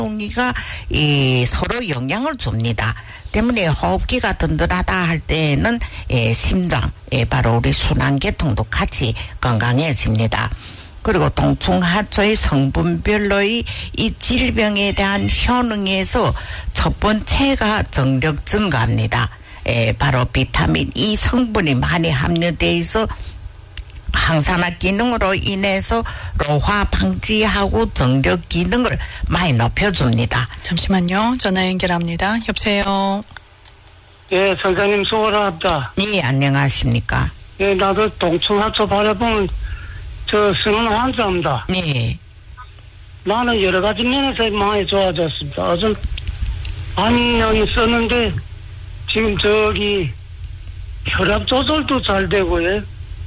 공기가 서로 영향을 줍니다. 때문에 호흡기가 든든하다 할 때는 심장, 바로 우리 순환계통도 같이 건강해집니다. 그리고 동충하초의 성분별로의 이 질병에 대한 효능에서 첫 번째가 정력 증가합니다. 바로 비타민 E 성분이 많이 함유되어 있어 항산화 기능으로 인해서老化 방지하고 정력 기능을 많이 높여줍니다. 잠시만요. 전화 연결합니다. 여보세요. 예, 선생님 수고하셨다. 네, 안녕하십니까. 예, 나도 동충하초 바라보면 저 쓰는 환자입니다. 네. 나는 여러 가지 면에서 많이 좋아졌습니다. 어전 반년이 썼는데 지금 혈압 조절도 잘 되고요.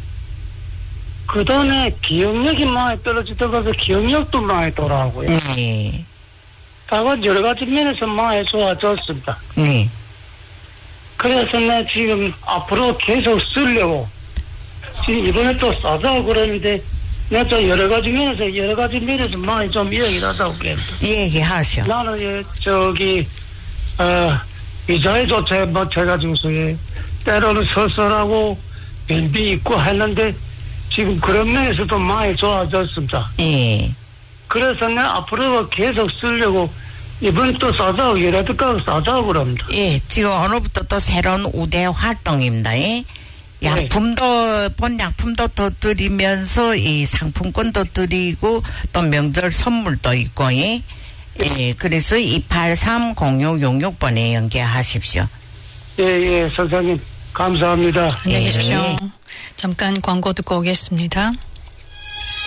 그 다음에 기억력이 많이 떨어지다가 기억력도 많이 돌아오고요. 네. 다가 여러 가지 면에서 많이 좋아졌습니다. 네. 그래서 내 지금 앞으로 계속 쓰려고 지금 이번에 또 싸자고 그러는데 내가 또 여러 가지 면에서 많이 좀 이야기를 하자고 그랬다. 얘기하셔. 나는 의자에도 못해가지고서 때로는 서설하고 변비 있고 했는데 지금 그런 면에서도 많이 좋아졌습니다. 예. 그래서 내가 앞으로 계속 쓰려고 이번 또 싸자고 이래도 싸자고 그럽니다. 예, 지금 오늘부터 또 새로운 우대 활동입니다. 예? 약품도, 본 약품도 더 드리면서 이 상품권도 드리고 또 명절 선물도 있고, 예? 예, 그래서 283-0666번에 연계하십시오. 예, 선생님. 감사합니다. 안녕히 계십시오. 잠깐 광고 듣고 오겠습니다.